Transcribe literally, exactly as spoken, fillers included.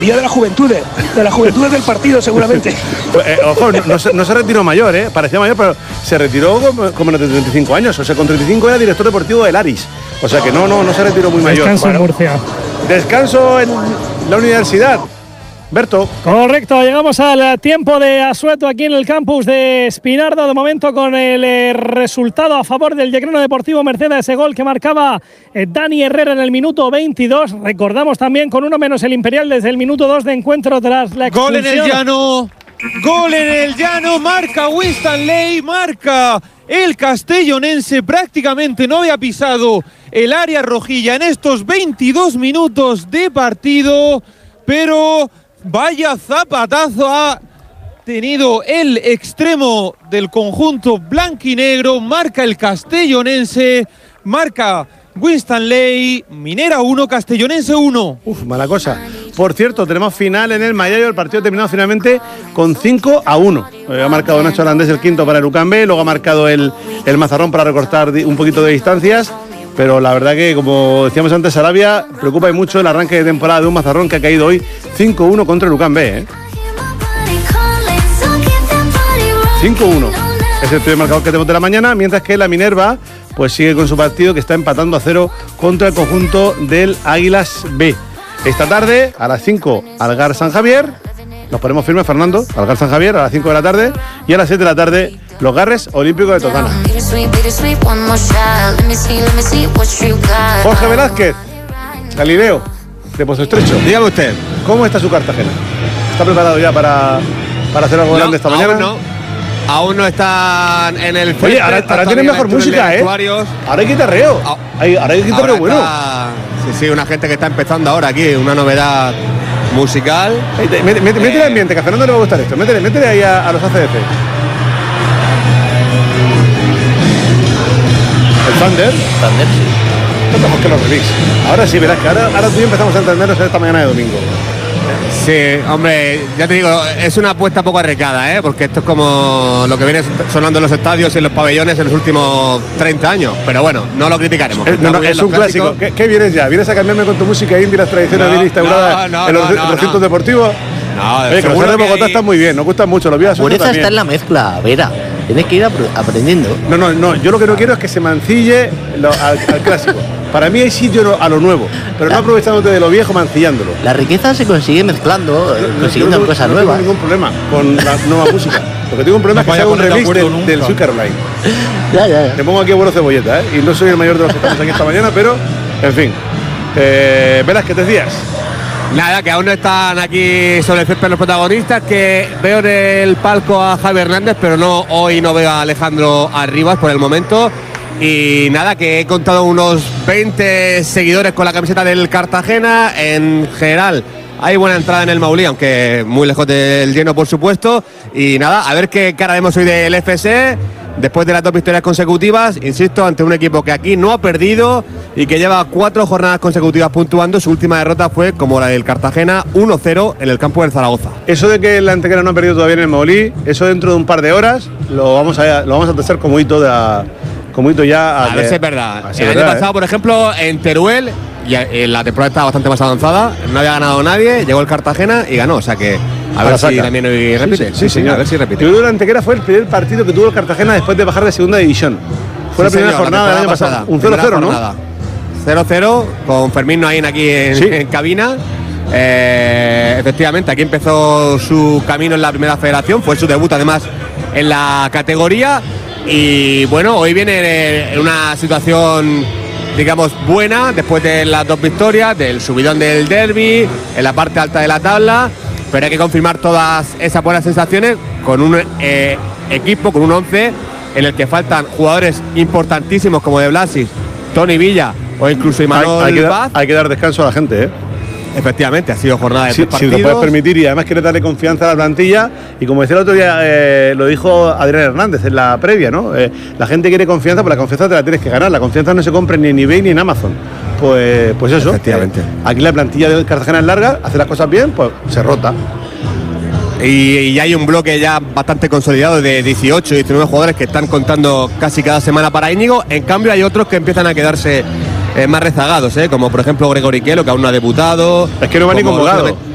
Día de la juventud, de, de la juventud del partido, seguramente. Pues, eh, ojo, no, no, se, no se retiró mayor, ¿eh? Parecía mayor, pero se retiró como, como de treinta y cinco años. O sea, con treinta y cinco era director deportivo del Aris. O sea que no, no, no se retiró muy mayor. Descanso en Murcia. Descanso en la universidad. Berto. Correcto, llegamos al tiempo de asueto aquí en el campus de Espinardo, de momento con el eh, resultado a favor del Yecrano Deportivo Merced, ese gol que marcaba eh, Dani Herrera en el minuto veintidós. Recordamos también con uno menos el Imperial desde el minuto dos de encuentro tras la expulsión. Gol en el llano, gol en el llano, marca Winstanley, marca el castellonense, prácticamente no había pisado el área rojilla en estos veintidós minutos de partido, pero vaya zapatazo ha tenido el extremo del conjunto blanquinegro, marca el castellonense, marca Winstanley, Minera uno, Castellonense uno. Uf, mala cosa. Por cierto, tenemos final en el Mayayo, el partido ha terminado finalmente con cinco a uno. Eh, ha marcado Nacho Holandés el quinto para el U C A M B, luego ha marcado el, el Mazarrón para recortar un poquito de distancias. Pero la verdad que, como decíamos antes, Arabia preocupa mucho el arranque de temporada de un Mazarrón que ha caído hoy cinco uno contra el U C A M B. ¿eh? cinco uno. Es el primer marcador que tenemos de la mañana, mientras que la Minerva pues sigue con su partido, que está empatando a cero contra el conjunto del Águilas B. Esta tarde, a las cinco, Algar San Javier. Nos ponemos firmes, Fernando. Algar San Javier a las cinco de la tarde. Y a las siete de la tarde, los Garres Olímpicos de Totana. Jorge Velázquez, Galileo, de Pozo Estrecho. Dígame usted. ¿Cómo está su Cartagena? ¿Está preparado ya para, para hacer algo no, grande esta aún mañana? No. Aún no están en el... Oye, ahora, ahora tienen mejor música, ¿eh? Ahora hay guitarreo. Ah, hay, ahora hay guitarreo bueno. Está, sí, sí, una gente que está empezando ahora aquí, una novedad musical. Hey, métele, métele eh, ambiente, que a Fernando le va a gustar esto. Métele, métele ahí a, a los A C D C. El Thunder. Thunder, sí. Es mejor que los remix. Ahora sí, verás que ahora, ahora tú y yo empezamos a entendernos en esta mañana de domingo. Sí, hombre, ya te digo, es una apuesta poco arriesgada, ¿eh? Porque esto es como lo que viene sonando en los estadios y en los pabellones en los últimos treinta años. Pero bueno, no lo criticaremos. Es, no, no, es un clásico. ¿Qué, ¿Qué vienes ya? ¿Vienes a cambiarme con tu música indie, las tradiciones no, bien instauradas no, no, en los no, no, recintos no. deportivos? No, Oye, que los de Bogotá están muy bien, nos gustan mucho, los vías Por eso está en la mezcla, Vera. Tienes que ir aprendiendo. No, no, no, yo lo que no quiero es que se mancille lo, al, al clásico. Para mí hay sitio a lo nuevo, pero la, no aprovechándote de lo viejo, mancillándolo. La riqueza se consigue mezclando, eh, consiguiendo no, cosas no nuevas. No tengo ningún problema con la nueva música. Lo que tengo un problema no es que se haga un remix del, del Sweet Caroline. Ya, ya, ya. Te pongo aquí abuelo cebolleta, ¿eh? Y no soy el mayor de los que estamos aquí esta mañana, pero, en fin. Eh, Verás, ¿qué te decías? Nada, que aún no están aquí sobre el césped los protagonistas, que veo en el palco a Javi Hernández, pero no hoy no veo a Alejandro Arribas por el momento. Y nada, que he contado unos veinte seguidores con la camiseta del Cartagena. En general hay buena entrada en el Maulí, aunque muy lejos del lleno, por supuesto. Y nada, a ver qué cara vemos hoy del F S, después de las dos victorias consecutivas, insisto, ante un equipo que aquí no ha perdido y que lleva cuatro jornadas consecutivas puntuando. Su última derrota fue, como la del Cartagena, uno cero en el campo del Zaragoza. Eso de que el Antequera no ha perdido todavía en el Maulí, eso dentro de un par de horas lo vamos a, lo vamos a testar como hito de a, como hito ya a, a ver si es verdad. El año pasado, ¿eh? Por ejemplo, en Teruel, y la temporada estaba bastante más avanzada, no había ganado nadie, llegó el Cartagena y ganó, o sea que a, a ver si también hoy repite. Sí, sí, sí, señor. A ver si repite. Yo creo que el Antequera fue el primer partido que tuvo el Cartagena después de bajar de segunda división. Fue sí, la primera señor, jornada la del año pasado. Pasada, un cero cero, ¿no? cero cero, con Fermín Noain aquí en, sí. en cabina. Eh, efectivamente, aquí empezó su camino en la primera federación, fue su debut además en la categoría. Y bueno, hoy viene en una situación, digamos, buena, después de las dos victorias, del subidón del derbi, en la parte alta de la tabla, pero hay que confirmar todas esas buenas sensaciones con un eh, equipo, con un once en el que faltan jugadores importantísimos como De Blasis, Tony Villa o incluso Imanol hay, hay Paz. Hay que dar descanso a la gente, ¿eh? Efectivamente, ha sido jornada de sí, tres partidos. Si lo puedes permitir, y además quiere darle confianza a la plantilla. Y como decía el otro día, eh, lo dijo Adrián Hernández en la previa, ¿no? Eh, la gente quiere confianza, pero la confianza te la tienes que ganar. La confianza no se compra ni en eBay ni en Amazon. Pues, pues eso. Efectivamente. Eh, aquí la plantilla del Cartagena es larga, hace las cosas bien, pues se rota. Y, y hay un bloque ya bastante consolidado de dieciocho, diecinueve jugadores que están contando casi cada semana para Íñigo. En cambio hay otros que empiezan a quedarse eh, más rezagados, ¿eh? Como por ejemplo Gregory Quelo, que aún no ha debutado. Es que no va ni convocado.